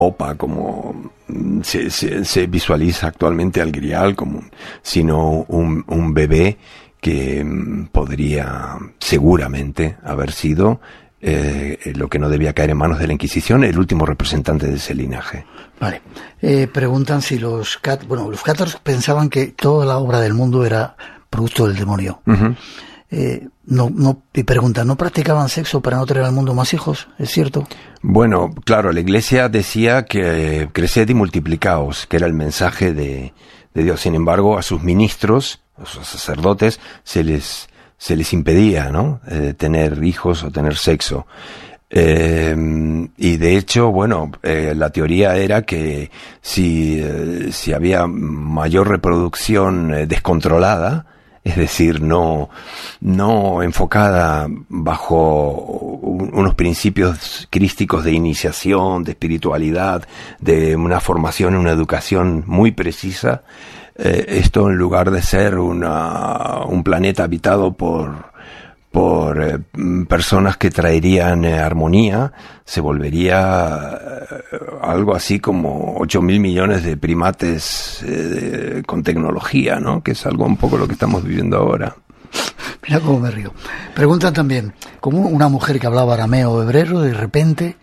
OPA, como se visualiza actualmente al Grial, sino un bebé que podría seguramente haber sido lo que no debía caer en manos de la Inquisición, el último representante de ese linaje. Vale. Preguntan si los cátaros pensaban que toda la obra del mundo era producto del demonio. Uh-huh. Y preguntan, ¿no practicaban sexo para no tener al mundo más hijos? ¿Es cierto? Bueno, claro, la Iglesia decía que creced y multiplicaos, que era el mensaje de Dios. Sin embargo, a sus ministros, a sus sacerdotes, se les impedía, ¿no? Tener hijos o tener sexo. Y de hecho, bueno, la teoría era que si había mayor reproducción descontrolada, es decir, no enfocada bajo unos principios crísticos de iniciación, de espiritualidad, de una formación, una educación muy precisa, esto, en lugar de ser un planeta habitado por personas que traerían armonía, se volvería algo así como 8.000 millones de primates con tecnología, ¿no? Que es algo un poco lo que estamos viviendo ahora. Mira cómo me río. Preguntan también, ¿cómo una mujer que hablaba arameo o hebreo de repente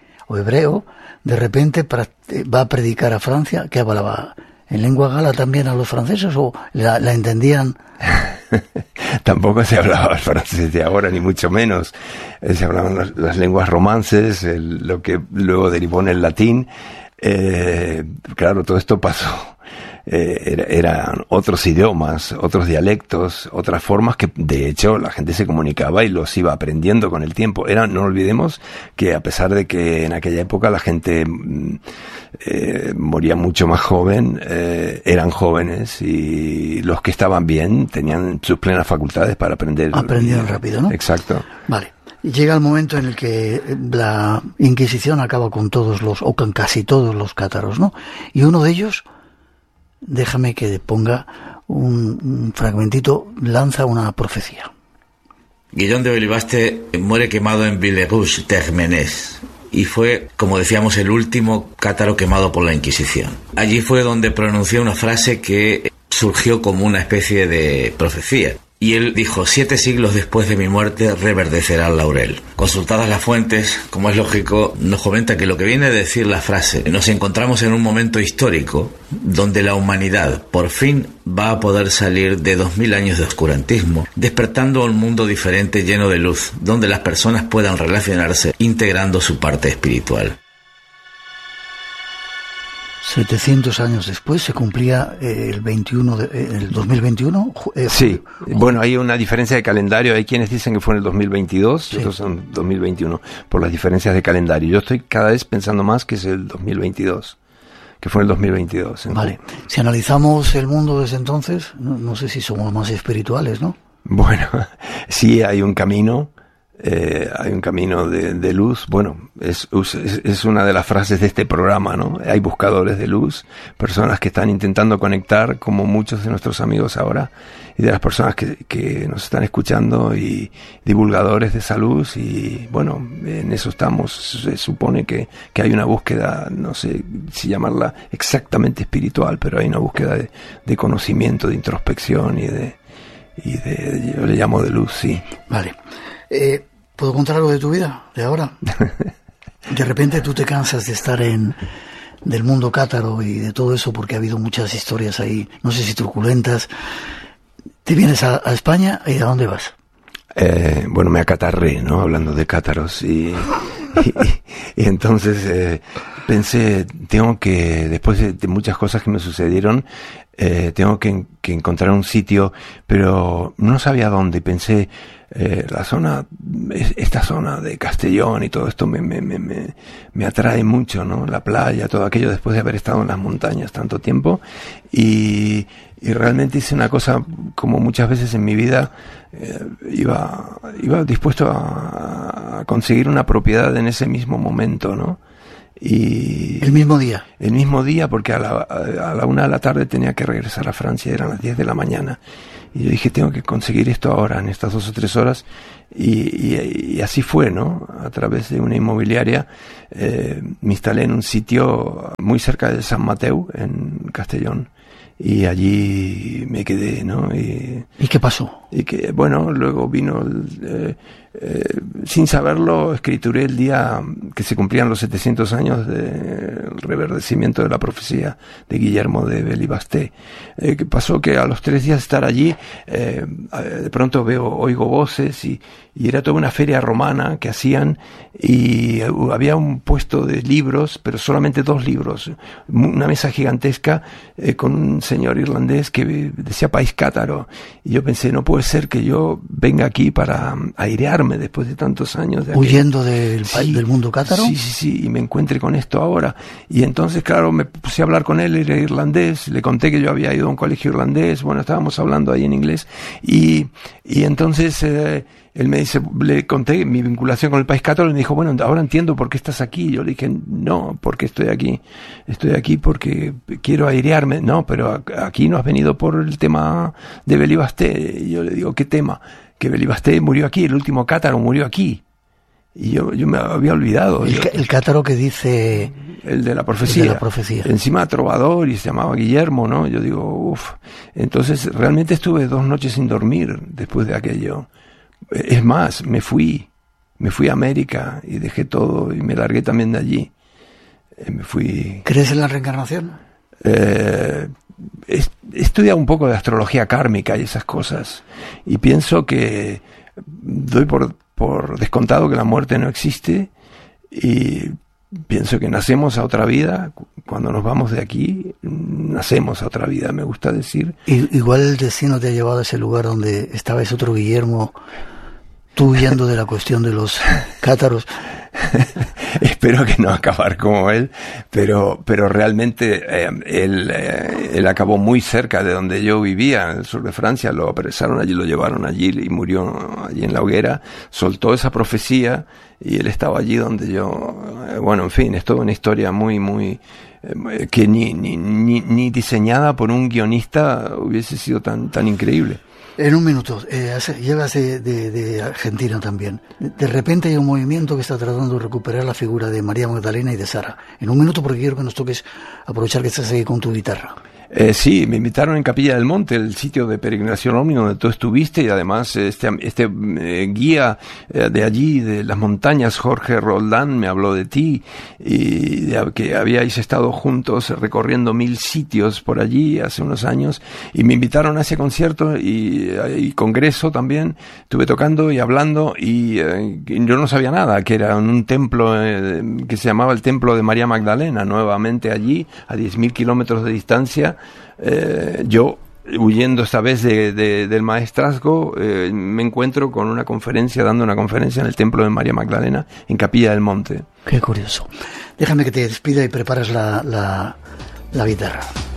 va a predicar a Francia? ¿Qué hablaba? ¿En lengua gala también a los franceses o la entendían? Tampoco se hablaba el francés de ahora, ni mucho menos. Se hablaban las lenguas romances, lo que luego derivó en el latín. Claro, todo esto pasó. Eran otros idiomas, otros dialectos, otras formas que de hecho la gente se comunicaba y los iba aprendiendo con el tiempo. No olvidemos que a pesar de que en aquella época la gente moría mucho más joven, eran jóvenes y los que estaban bien tenían sus plenas facultades para aprender. Aprendieron rápido, ¿no? Exacto. Vale. Llega el momento en el que la Inquisición acaba con con casi todos los cátaros, ¿no? Y uno de ellos, déjame que ponga un fragmentito, lanza una profecía. Guillaume de Olivaste muere quemado en Villerouge-Termenès y fue, como decíamos, el último cátaro quemado por la Inquisición. Allí fue donde pronunció una frase que surgió como una especie de profecía. Y él dijo: 7 siglos después de mi muerte reverdecerá el laurel. Consultadas las fuentes, como es lógico, nos comenta que lo que viene a decir la frase, nos encontramos en un momento histórico donde la humanidad por fin va a poder salir de 2000 años de oscurantismo, despertando un mundo diferente lleno de luz, donde las personas puedan relacionarse integrando su parte espiritual. 700 años después se cumplía el 2021. Sí, bueno, hay una diferencia de calendario. Hay quienes dicen que fue en el 2022, sí. Otros son 2021, por las diferencias de calendario. Yo estoy cada vez pensando más que es el 2022, que fue en el 2022. Vale, si analizamos el mundo desde entonces, no sé si somos más espirituales, ¿no? Bueno, sí hay un camino. Hay un camino de luz. Bueno, es una de las frases de este programa, ¿no? Hay buscadores de luz, personas que están intentando conectar, como muchos de nuestros amigos ahora, y de las personas que nos están escuchando, y divulgadores de esa luz, y bueno, en eso estamos. Se supone que hay una búsqueda, no sé si llamarla exactamente espiritual, pero hay una búsqueda de conocimiento, de introspección y yo le llamo de luz, sí. Vale. ¿Puedo contar algo de tu vida, de ahora? De repente tú te cansas de estar del mundo cátaro y de todo eso, porque ha habido muchas historias ahí, no sé si truculentas. ¿Te vienes a España y a dónde vas? Bueno, me acatarré, ¿no? Hablando de cátaros y entonces pensé, tengo que, después de muchas cosas que me sucedieron, tengo que encontrar un sitio, pero no sabía dónde. Pensé, esta zona de Castellón y todo esto me atrae mucho, ¿no? La playa, todo aquello, después de haber estado en las montañas tanto tiempo, y realmente hice una cosa, como muchas veces en mi vida, iba dispuesto a conseguir una propiedad en ese mismo momento, ¿no? Y el mismo día, porque a la 1 de la tarde tenía que regresar a Francia, eran las 10 de la mañana, Y yo dije, tengo que conseguir esto ahora, en estas 2 o 3 horas. Y así fue, ¿no? A través de una inmobiliaria me instalé en un sitio muy cerca de San Mateu, en Castellón. Y allí me quedé, ¿no? ¿Y qué pasó? Y que, bueno, luego vino, sin saberlo, escrituré el día que se cumplían los 700 años del reverdecimiento de la profecía de Guillermo de Belibasté. Que pasó que a los 3 días de estar allí, de pronto oigo voces y era toda una feria romana que hacían, y había un puesto de libros, pero solamente 2 libros, una mesa gigantesca con un señor irlandés que decía país cátaro, y yo pensé, no puede ser que yo venga aquí para airearme después de tantos años de huyendo del mundo cátaro. Sí, y me encuentre con esto ahora. Y entonces, claro, me puse a hablar con él, era irlandés, le conté que yo había ido a un colegio irlandés, bueno, estábamos hablando ahí en inglés, y entonces él me dice, le conté mi vinculación con el país cátaro, y me dijo, bueno, ahora entiendo por qué estás aquí. Yo le dije, no, porque estoy aquí porque quiero airearme. No, pero aquí no has venido por el tema de Belibasté. Y yo le digo, ¿qué tema? Que Belibasté murió aquí, el último cátaro murió aquí. Y yo me había olvidado. El cátaro que dice... El de la profecía. El de la profecía. Encima trovador, y se llamaba Guillermo, ¿no? Yo digo, uff. Entonces realmente estuve 2 noches sin dormir después de aquello. Es más, me fui a América y dejé todo y me largué también de allí. Me fui. ¿Crees en la reencarnación? He estudiado un poco de astrología kármica y esas cosas, y pienso que doy por descontado que la muerte no existe, y pienso que nacemos a otra vida. Cuando nos vamos de aquí, nacemos a otra vida, me gusta decir. Igual el destino te ha llevado a ese lugar donde estaba ese otro Guillermo, tú huyendo de la cuestión de los cátaros. Espero que no acabar como él, pero realmente él acabó muy cerca de donde yo vivía, en el sur de Francia. Lo apresaron allí, lo llevaron allí y murió allí en la hoguera. Soltó esa profecía y él estaba allí donde yo. Bueno, en fin, es toda una historia muy que ni diseñada por un guionista hubiese sido tan increíble. En un minuto, llegas de Argentina también. De repente hay un movimiento que está tratando de recuperar la figura de María Magdalena y de Sara. En un minuto, porque quiero que nos toques, aprovechar que estás ahí con tu guitarra. Sí, me invitaron en Capilla del Monte, el sitio de peregrinación ovni donde tú estuviste, y además este guía de allí, de las montañas, Jorge Roldán, me habló de ti, y que habíais estado juntos recorriendo 1000 sitios por allí hace unos años, y me invitaron a ese concierto y congreso también. Estuve tocando y hablando, y yo no sabía nada, que era un templo que se llamaba el Templo de María Magdalena, nuevamente allí, a 10.000 kilómetros de distancia. Yo, huyendo esta vez del maestrazgo, me encuentro con dando una conferencia en el Templo de María Magdalena, en Capilla del Monte. Qué curioso. Déjame que te despida y prepares la guitarra.